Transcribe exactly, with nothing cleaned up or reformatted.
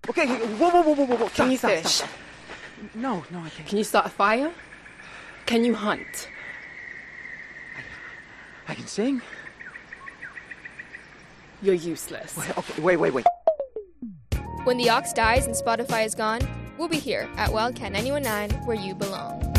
Okay, whoa, whoa, whoa, whoa, whoa, whoa. Can Stop, you stop, fish? stop. No, no, I can't. Can you start a fire? Can you hunt? I can sing. You're useless. Wait, okay, wait, wait, wait. When the Ox dies and Spotify is gone, we'll be here at Wildcat ninety-one point nine, where you belong.